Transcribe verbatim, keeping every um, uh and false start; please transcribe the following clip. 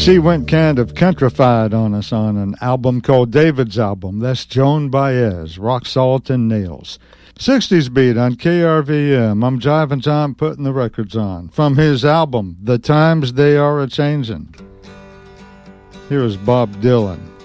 She went kind of countrified on us on an album called David's Album. That's Joan Baez, Rock Salt and Nails. sixties beat on K R V M. I'm Jivin' John putting the records on. From his album, The Times They Are A-Changin'. Here is Bob Dylan.